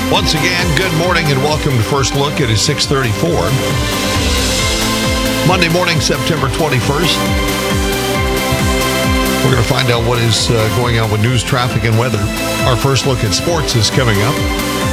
Once again, good morning and welcome to First Look. It is 6:34. Monday morning, September 21st. We're going to find out what is going on with news, traffic, and weather. Our first look at sports is coming up.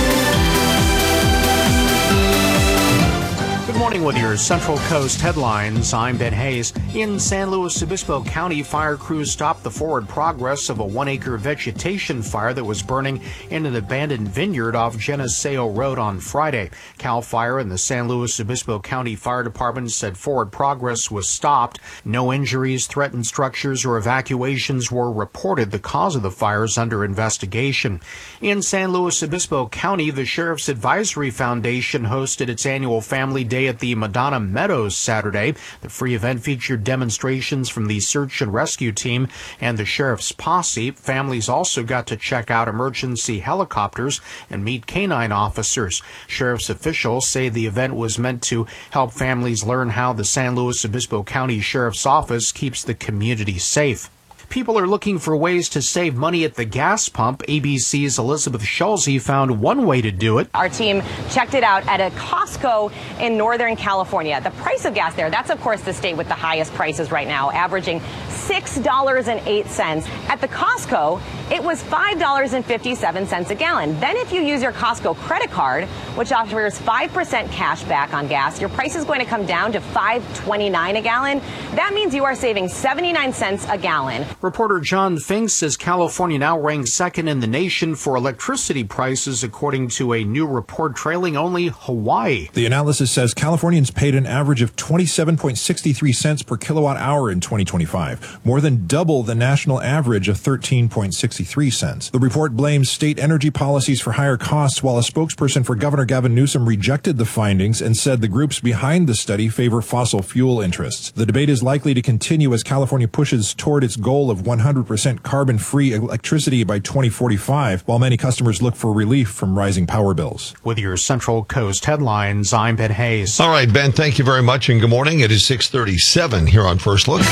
With your Central Coast headlines, I'm Ben Hayes. In San Luis Obispo County, fire crews stopped the forward progress of a 1-acre vegetation fire that was burning in an abandoned vineyard off Geneseo Road on Friday. CAL FIRE and the San Luis Obispo County Fire Department said forward progress was stopped. No injuries, threatened structures, or evacuations were reported. The cause of the fire is under investigation. In San Luis Obispo County, the Sheriff's Advisory Foundation hosted its annual Family Day at the Madonna Meadows Saturday. The free event featured demonstrations from the search and rescue team and the sheriff's posse. Families also got to check out emergency helicopters and meet canine officers. Sheriff's officials say the event was meant to help families learn how the San Luis Obispo County Sheriff's Office keeps the community safe. People are looking for ways to save money at the gas pump. ABC's Elizabeth Schulze found one way to do it. Our team checked it out at a Costco in Northern California. The price of gas there, that's of course the state with the highest prices right now, averaging $6.08. At the Costco, it was $5.57 a gallon. Then if you use your Costco credit card, which offers 5% cash back on gas, your price is going to come down to $5.29 a gallon. That means you are saving 79 cents a gallon. Reporter John Fink says California now ranks second in the nation for electricity prices, according to a new report trailing only Hawaii. The analysis says Californians paid an average of 27.63 cents per kilowatt hour in 2025, more than double the national average of 13.63 cents. The report blames state energy policies for higher costs, while a spokesperson for Governor Gavin Newsom rejected the findings and said the groups behind the study favor fossil fuel interests. The debate is likely to continue as California pushes toward its goal of 100% carbon-free electricity by 2045, while many customers look for relief from rising power bills. With your Central Coast headlines, I'm Ben Hayes. All right, Ben, thank you very much and good morning. It is 6:37 here on First Look.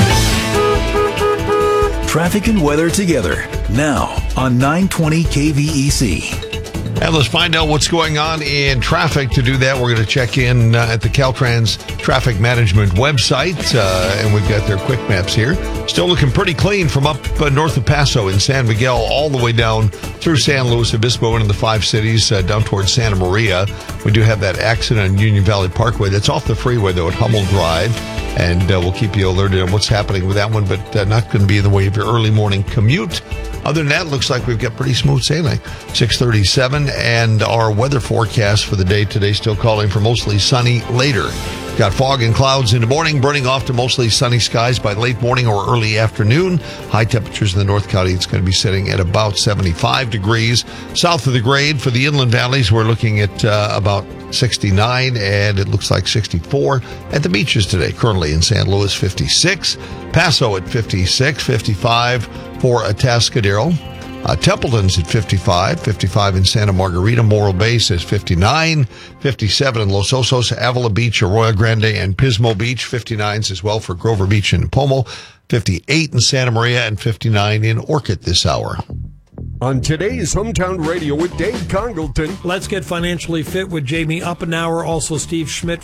Traffic and weather together now on 920 KVEC. And let's find out what's going on in traffic. To do that, we're going to check in at the Caltrans Traffic Management website, and we've got their quick maps here. Still looking pretty clean from up north of Paso in San Miguel all the way down through San Luis Obispo into the five cities, down towards Santa Maria. We do have that accident on Union Valley Parkway. That's off the freeway, though, at Hummel Drive. And we'll keep you alerted on what's happening with that one, but not going to be in the way of your early morning commute. Other than that, looks like we've got pretty smooth sailing. 6:37, and our weather forecast for the day today still calling for mostly sunny later. Got fog and clouds in the morning, burning off to mostly sunny skies by late morning or early afternoon. High temperatures in the North County, it's going to be sitting at about 75 degrees. South of the grade for the inland valleys, we're looking at about 69, and it looks like 64 at the beaches today. Currently in San Luis, 56. Paso at 56, 55 for Atascadero. Templeton's at 55, 55 in Santa Margarita. Morro Bay says 59, 57 in Los Osos, Avila Beach, Arroyo Grande, and Pismo Beach. 59s as well for Grover Beach and Pomo. 58 in Santa Maria and 59 in Orchid this hour. On today's Hometown Radio with Dave Congleton. Let's get financially fit with Jamie Uppenauer, also Steve Schmidt